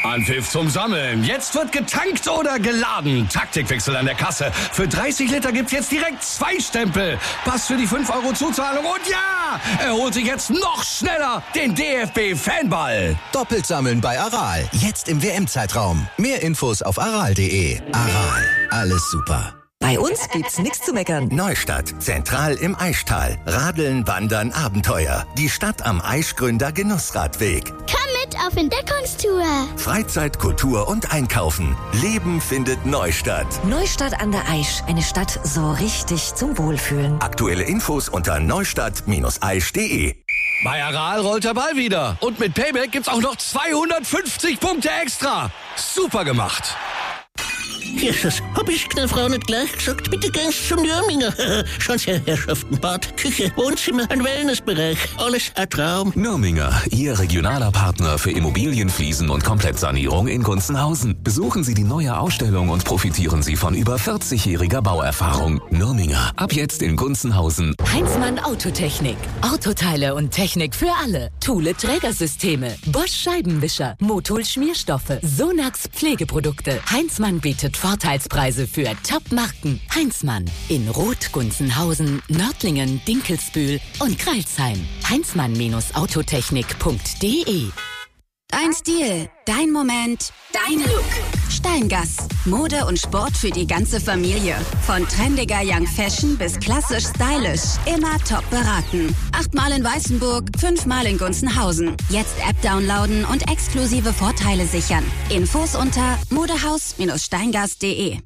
Anpfiff zum Sammeln. Jetzt wird getankt oder geladen. Taktikwechsel an der Kasse. Für 30 Liter gibt's jetzt direkt 2 Stempel. Pass für die 5 € Zuzahlung. Und ja, er holt sich jetzt noch schneller den DFB-Fanball. Doppelt sammeln bei Aral. Jetzt im WM-Zeitraum. Mehr Infos auf aral.de. Aral. Alles super. Bei uns gibt's nichts zu meckern. Neustadt, zentral im Aischtal. Radeln, Wandern, Abenteuer. Die Stadt am Aischgründer Genussradweg. Komm mit auf Entdeckungstour. Freizeit, Kultur und Einkaufen. Leben findet Neustadt. Neustadt an der Aisch. Eine Stadt so richtig zum Wohlfühlen. Aktuelle Infos unter neustadt-aisch.de. Bei Aral rollt der Ball wieder. Und mit Payback gibt's auch noch 250 Punkte extra. Super gemacht. Jesus, hab ich der Frau nicht gleich gesagt? Bitte gehen Sie zum Nürminger. Schauen Sie, Herrschaften, Bad, Küche, Wohnzimmer, ein Wellnessbereich. Alles ein Traum. Nürminger, Ihr regionaler Partner für Immobilienfliesen und Komplettsanierung in Gunzenhausen. Besuchen Sie die neue Ausstellung und profitieren Sie von über 40-jähriger Bauerfahrung. Nürminger, ab jetzt in Gunzenhausen. Heinzmann Autotechnik. Autoteile und Technik für alle. Thule Trägersysteme. Bosch Scheibenwischer. Motul Schmierstoffe. Sonax Pflegeprodukte. Heinzmann bietet Vorteilspreise für Top-Marken. Heinzmann in Roth, Gunzenhausen, Nördlingen, Dinkelsbühl und Crailsheim. Heinzmann-autotechnik.de. Dein Stil, dein Moment, dein Look. Steingass. Mode und Sport für die ganze Familie. Von trendiger Young Fashion bis klassisch stylisch. Immer top beraten. 8-mal in Weißenburg, 5-mal in Gunzenhausen. Jetzt App downloaden und exklusive Vorteile sichern. Infos unter modehaus-steingass.de.